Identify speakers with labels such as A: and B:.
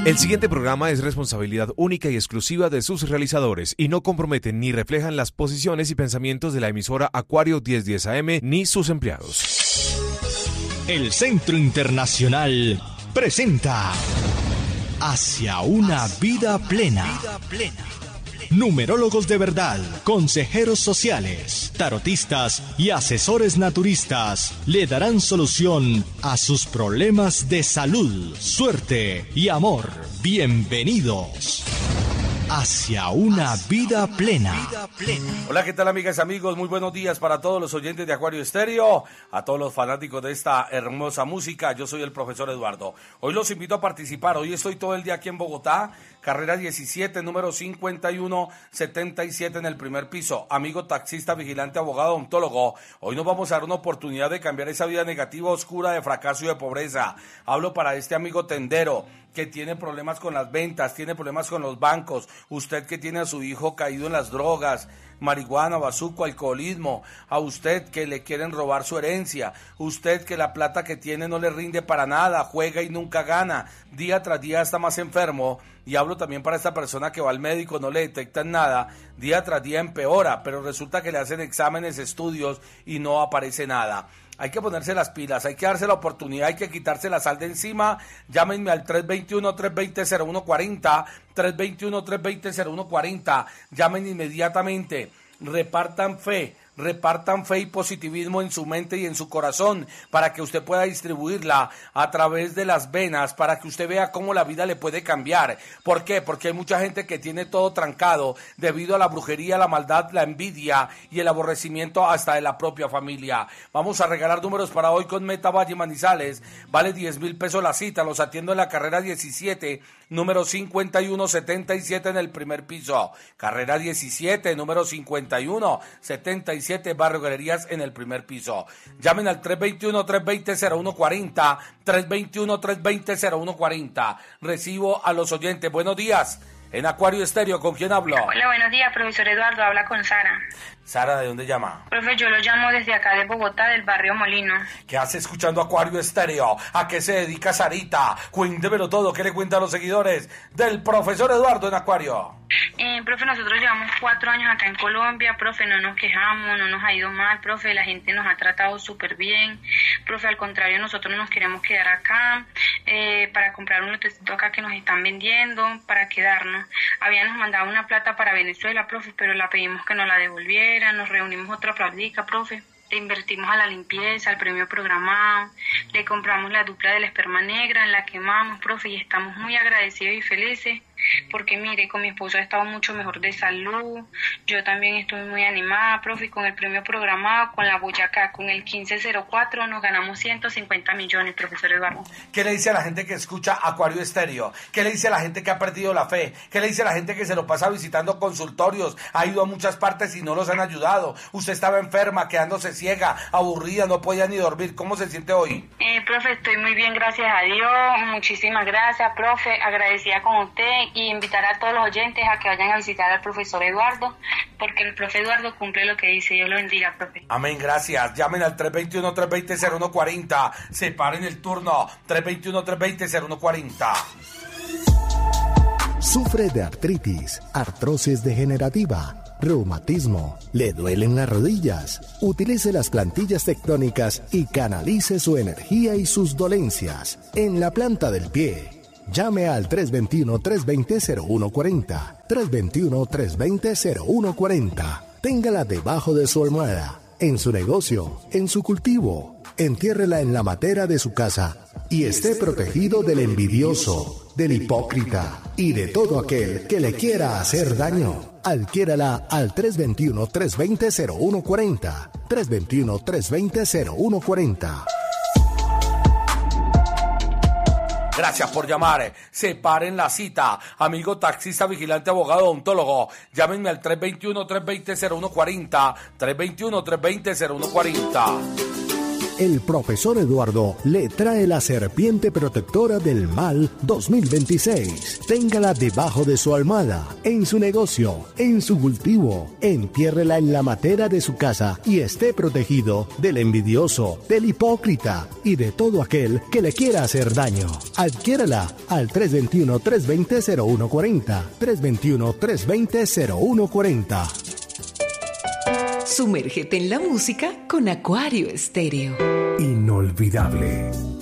A: El siguiente programa es responsabilidad única y exclusiva de sus realizadores y no comprometen ni reflejan las posiciones y pensamientos de la emisora Acuario 1010 AM ni sus empleados.
B: El Centro Internacional presenta Hacia una vida plena. Numerólogos de verdad, consejeros sociales, tarotistas y asesores naturistas le darán solución a sus problemas de salud, suerte y amor. Bienvenidos hacia una vida plena.
C: Hola, ¿qué tal, amigas y amigos? Muy buenos días para todos los oyentes de Acuario Estéreo, a todos los fanáticos de esta hermosa música. Yo soy el profesor Eduardo. Hoy los invito a participar. Hoy estoy todo el día aquí en Bogotá, carrera 17, número 5177 en el primer piso. Amigo taxista, vigilante, abogado, odontólogo. Hoy nos vamos a dar una oportunidad de cambiar esa vida negativa, oscura, de fracaso y de pobreza. Hablo para este amigo tendero que tiene problemas con las ventas, tiene problemas con los bancos, usted que tiene a su hijo caído en las drogas, marihuana, bazuco, alcoholismo, a usted que le quieren robar su herencia, usted que la plata que tiene no le rinde para nada, juega y nunca gana, día tras día está más enfermo. Y hablo también para esta persona que va al médico, no le detectan nada, día tras día empeora, pero resulta que le hacen exámenes, estudios y no aparece nada. Hay que ponerse las pilas, hay que darse la oportunidad, hay que quitarse la sal de encima. Llámenme al 321-320-0140, 321-320-0140. Llamen inmediatamente, repartan fe y positivismo en su mente y en su corazón para que usted pueda distribuirla a través de las venas, para que usted vea cómo la vida le puede cambiar. ¿Por qué? Porque hay mucha gente que tiene todo trancado debido a la brujería, la maldad, la envidia y el aborrecimiento hasta de la propia familia. Vamos a regalar números para hoy con Meta Valle Manizales. Vale 10,000 pesos la cita, los atiendo en la carrera 17, número 5177 en el primer piso. Carrera 17, número 5177, Barrio Galerías en el primer piso. Llamen al 321-320-0140, 321-320-0140. Recibo a los oyentes. Buenos días. En Acuario Estéreo, ¿con quién hablo?
D: Hola, buenos días, profesor Eduardo. Habla con Sara.
C: Sara, ¿de dónde llama?
D: Profe, yo lo llamo desde acá de Bogotá, del barrio Molino.
C: ¿Qué hace escuchando Acuario Estéreo? ¿A qué se dedica Sarita? Cuéntemelo todo. ¿Qué le cuenta a los seguidores del profesor Eduardo en Acuario?
D: Profe, nosotros llevamos 4 años acá en Colombia. Profe, no nos quejamos, no nos ha ido mal. Profe, la gente nos ha tratado súper bien. Profe, al contrario, nosotros no nos queremos quedar acá para comprar un lotecito acá que nos están vendiendo, para quedarnos. Habíamos mandado una plata para Venezuela, profe, pero la pedimos que nos la devolvieran. Nos reunimos otra platica, profe. Le invertimos a la limpieza, al premio programado, le compramos la dupla de la esperma negra, la quemamos, profe, y estamos muy agradecidos y felices, porque mire, con mi esposo he estado mucho mejor de salud, yo también estoy muy animada, profe, y con el premio programado, con la Boyacá, con el 1504, nos ganamos 150 millones, profesor Eduardo.
C: ¿Qué le dice a la gente que escucha Acuario Estéreo? ¿Qué le dice a la gente que ha perdido la fe? ¿Qué le dice a la gente que se lo pasa visitando consultorios, ha ido a muchas partes y no los han ayudado? Usted estaba enferma, quedándose ciega, aburrida, no podía ni dormir. ¿Cómo se siente hoy?
D: Profe, estoy muy bien, gracias a Dios. Muchísimas gracias, profe. Agradecida con usted y invitar a todos los oyentes a que vayan a visitar al profesor Eduardo, porque el profe Eduardo cumple lo que dice. Dios lo bendiga, profe.
C: Amén, gracias. Llamen al 321-320-0140. Separen el turno. 321-320-0140.
E: Sufre de artritis, artrosis degenerativa, reumatismo, le duelen las rodillas. Utilice las plantillas tectónicas y canalice su energía y sus dolencias en la planta del pie. Llame al 321-320-0140, 321-320-0140. Téngala debajo de su almohada, en su negocio, en su cultivo. Entiérrela en la matera de su casa y esté protegido del envidioso, del hipócrita y de todo aquel que le quiera hacer daño. Adquiérala al 321-320-0140, 321-320-0140.
C: Gracias por llamar. Separen la cita. Amigo taxista, vigilante, abogado, odontólogo. Llámenme al 321-320-0140. 321-320-0140.
E: el profesor Eduardo le trae la serpiente protectora del mal 2026. Téngala debajo de su almohada, en su negocio, en su cultivo. Entiérrela en la matera de su casa y esté protegido del envidioso, del hipócrita y de todo aquel que le quiera hacer daño. Adquiérala al 321-320-0140. 321-320-0140.
F: Sumérgete en la música con Acuario Estéreo.
E: Inolvidable.